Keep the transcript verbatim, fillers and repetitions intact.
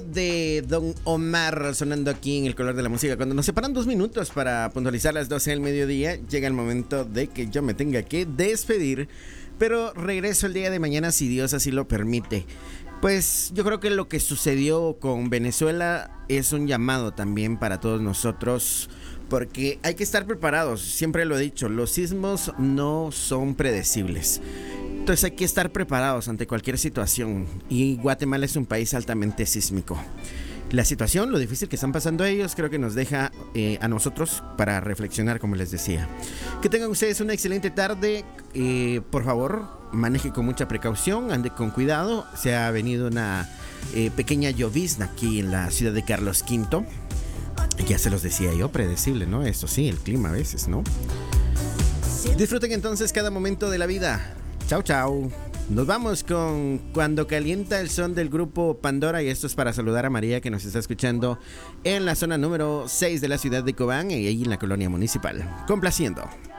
de Don Omar sonando aquí en El Color de la Música. Cuando nos separan dos minutos para puntualizar las doce del mediodía, llega el momento de que yo me tenga que despedir. Pero regreso el día de mañana si Dios así lo permite. Pues yo creo que lo que sucedió con Venezuela es un llamado también para todos nosotros, porque hay que estar preparados. Siempre lo he dicho, los sismos no son predecibles. Entonces hay que estar preparados ante cualquier situación. Y Guatemala es un país altamente sísmico. La situación, lo difícil que están pasando ellos, creo que nos deja eh, a nosotros para reflexionar, como les decía. Que tengan ustedes una excelente tarde. Eh, por favor, maneje con mucha precaución, ande con cuidado. Se ha venido una eh, pequeña llovizna aquí en la ciudad de Carlos Quinto. Ya se los decía yo, predecible, ¿no? Esto sí, el clima a veces, ¿no? Disfruten entonces cada momento de la vida. Chau, chau. Nos vamos con Cuando Calienta el Son del grupo Pandora, y esto es para saludar a María, que nos está escuchando en la zona número seis de la ciudad de Cobán y ahí en la colonia municipal. Complaciendo.